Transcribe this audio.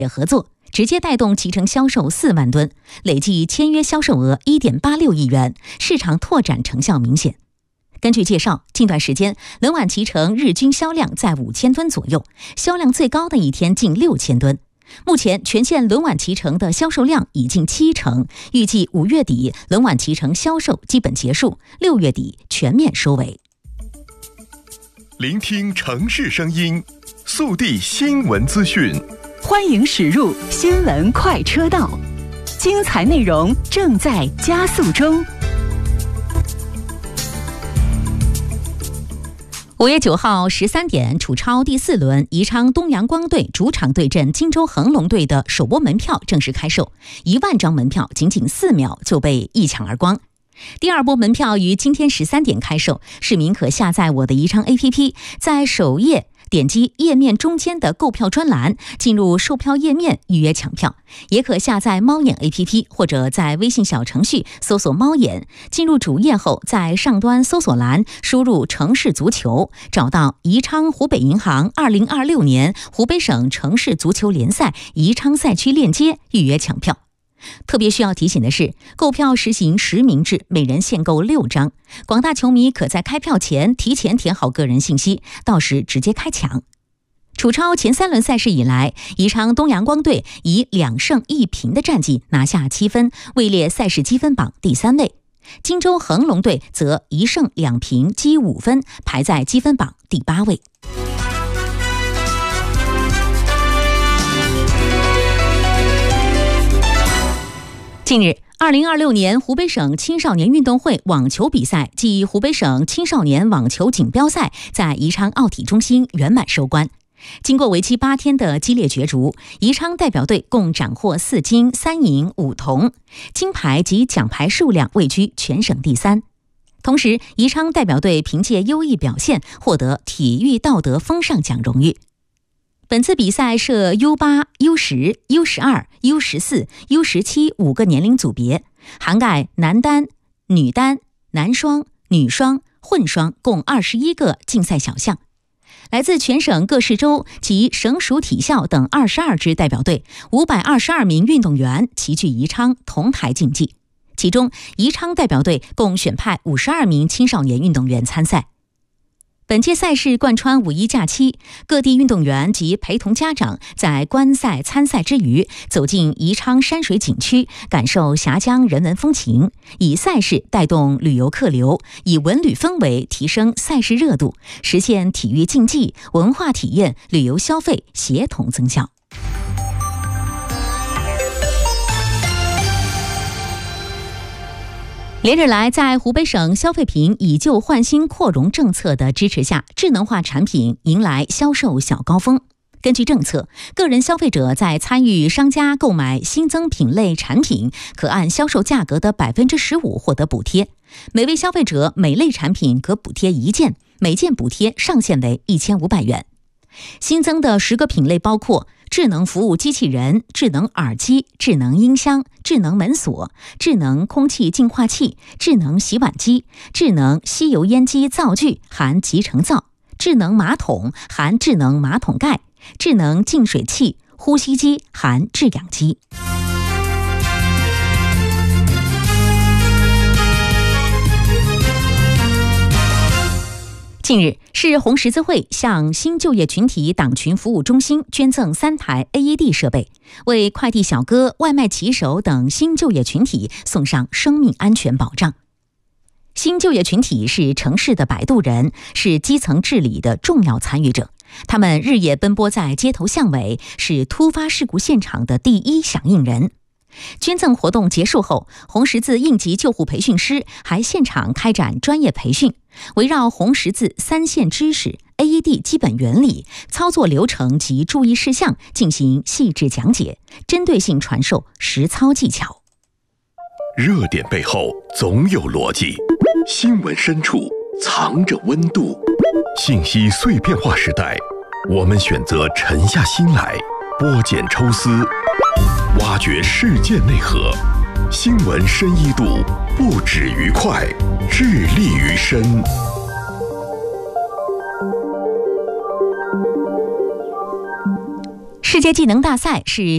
合作，直接带动脐橙销售4万吨，累计签约销售额1.86亿元，市场拓展成效明显。根据介绍，近段时间冷碗脐橙日均销量在5000吨左右，销量最高的一天近6000吨。目前全县冷碗脐橙的销售量已近70%，预计5月底冷碗脐橙销售基本结束，6月底全面收尾。 聆听城市声音，速递新闻资讯， 欢迎驶入新闻快车道，精彩内容正在加速中。 5月9号13点，楚超第4轮宜昌东阳光队主场对阵荆州恒隆队的首波门票正式开售，1万张门票仅仅4秒就被一抢而光。第2波门票于今天13点开售，市民可下载我的宜昌 APP， 在首页点击页面中间的购票专栏，进入售票页面预约抢票，也可下载猫眼 APP 或者在微信小程序搜索猫眼，进入主页后在上端搜索栏输入城市足球，找到宜昌湖北银行2026年湖北省城市足球联赛宜昌赛区链接预约抢票。特别需要提醒的是，购票实行实名制，每人限购6张，广大球迷可在开票前提前填好个人信息，到时直接开抢。楚超前3轮赛事以来，宜昌东阳光队以2胜1平的战绩拿下7分，位列赛事积分榜第3位。荆州恒隆队则1胜2平积5分，排在积分榜第8位。近日，2026年湖北省青少年运动会网球比赛暨湖北省青少年网球锦标赛在宜昌奥体中心圆满收官。经过为期8天的激烈角逐，宜昌代表队共斩获4金3银5铜，金牌及奖牌数量位居全省第3。同时，宜昌代表队凭借优异表现获得体育道德风尚奖荣誉。本次比赛设 U8、U10、U12、U14、U17 5个年龄组别，涵盖男单、女单、男双、女双、混双共21个竞赛小项。来自全省各市州及省属体校等22支代表队，522名运动员齐聚宜昌同台竞技。其中，宜昌代表队共选派52名青少年运动员参赛。本届赛事贯穿5一假期，各地运动员及陪同家长在观赛参赛之余，走进宜昌山水景区，感受峡江人文风情，以赛事带动旅游客流，以文旅氛围提升赛事热度，实现体育竞技、文化体验、旅游消费协同增效。连日来，在湖北省消费品以旧换新扩容政策的支持下，智能化产品迎来销售小高峰。根据政策，个人消费者在参与商家购买新增品类产品，可按销售价格的15%获得补贴。每位消费者每类产品可补贴1件，每件补贴上限为1500元。新增的10个品类包括智能服务机器人、智能耳机、智能音箱、智能门锁、智能空气净化器、智能洗碗机、智能吸油烟机灶具含集成灶、智能马桶含智能马桶盖、智能净水器、呼吸机含制氧机。近日，市红十字会向新就业群体党群服务中心捐赠3台 AED 设备，为快递小哥、外卖骑手等新就业群体送上生命安全保障。新就业群体是城市的摆渡人，是基层治理的重要参与者。他们日夜奔波在街头巷尾，是突发事故现场的第一响应人。捐赠活动结束后，红十字应急救护培训师还现场开展专业培训，围绕红十字3线知识、AED 基本原理、操作流程及注意事项进行细致讲解，针对性传授实操技巧。 热点背后总有逻辑，新闻深处藏着温度。信息碎片化时代，我们选择沉下心来，剥茧抽丝，挖掘事件内核。新闻深一度，不止于快，致力于深。 世界技能大赛是